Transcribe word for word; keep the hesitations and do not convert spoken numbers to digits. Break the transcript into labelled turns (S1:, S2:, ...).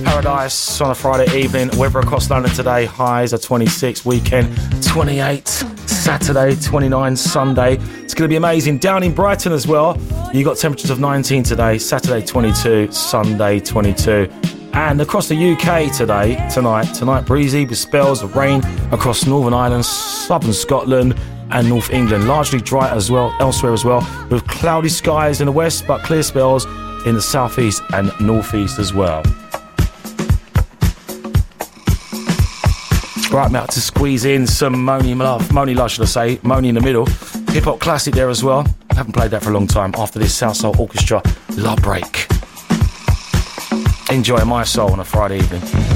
S1: Paradise on a Friday evening. Weather across London today, highs are twenty-six, weekend twenty-eight, Saturday twenty-nine, Sunday. It's going to be amazing. Down in Brighton as well, you got temperatures of nineteen today, Saturday twenty-two, Sunday twenty-two. And across the U K today, tonight, tonight breezy with spells of rain across Northern Ireland, southern Scotland and North England. Largely dry as well, elsewhere as well, with cloudy skies in the west, but clear spells in the southeast and northeast as well. Right, I'm out to squeeze in some Moni Love, Moni Love, should I say, Moni in the middle. Hip hop classic there as well. I haven't played that for a long time. After this, South Soul Orchestra, Love Break. Enjoy My Soul on a Friday evening.